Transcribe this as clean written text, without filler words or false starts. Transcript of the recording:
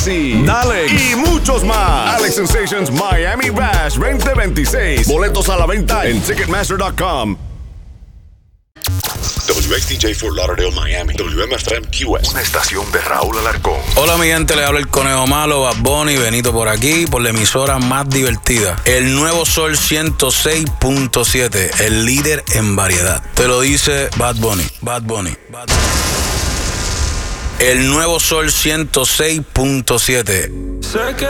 Jay-Z, Dalex y muchos más. Alex Sensations Miami Bash 2026. Boletos a la venta en Ticketmaster.com. WXDJ Fort Lauderdale, Miami. WMFM QS. Una estación de Raúl Alarcón. Hola mi gente, le habla el Conejo Malo, Bad Bunny, Benito por aquí, por la emisora más divertida. El Nuevo Sol 106.7, el líder en variedad. Te lo dice Bad Bunny, Bad Bunny, Bad Bunny. El Nuevo Sol 106.7.